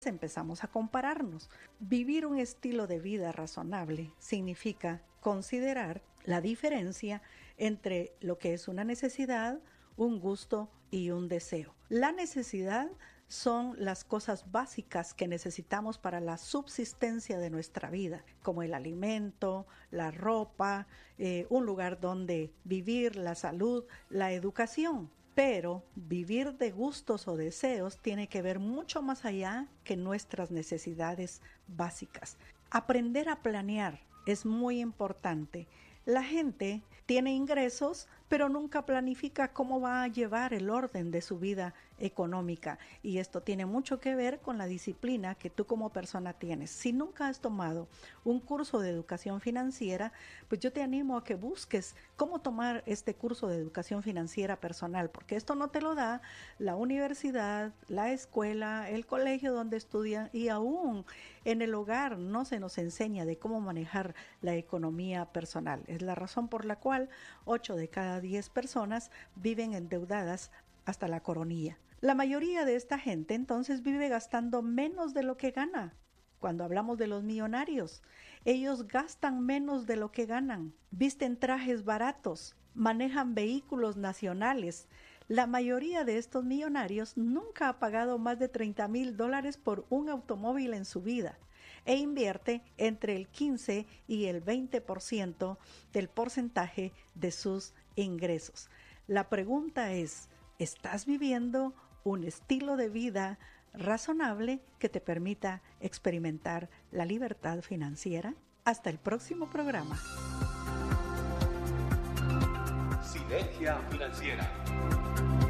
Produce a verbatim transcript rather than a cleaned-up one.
empezamos a compararnos. Vivir un estilo de vida razonable significa considerar la diferencia entre lo que es una necesidad, un gusto y un deseo. La necesidad son las cosas básicas que necesitamos para la subsistencia de nuestra vida, como el alimento, la ropa, eh, un lugar donde vivir, la salud, la educación. Pero vivir de gustos o deseos tiene que ver mucho más allá que nuestras necesidades básicas. Aprender a planear es muy importante. La gente tiene ingresos, pero nunca planifica cómo va a llevar el orden de su vida económica. Y esto tiene mucho que ver con la disciplina que tú como persona tienes. Si nunca has tomado un curso de educación financiera, pues yo te animo a que busques cómo tomar este curso de educación financiera personal, porque esto no te lo da la universidad, la escuela, el colegio donde estudian, y aún en el hogar no se nos enseña de cómo manejar la economía personal. Es la razón por la cual ocho de cada diez personas viven endeudadas hasta la coronilla. La mayoría de esta gente entonces vive gastando menos de lo que gana. Cuando hablamos de los millonarios, ellos gastan menos de lo que ganan, visten trajes baratos, manejan vehículos nacionales. La mayoría de estos millonarios nunca ha pagado más de treinta mil dólares por un automóvil en su vida e invierte entre el quince y el veinte por ciento del porcentaje de sus ingresos. La pregunta es, ¿estás viviendo un estilo de vida razonable que te permita experimentar la libertad financiera? Hasta el próximo programa. Sinergia Financiera.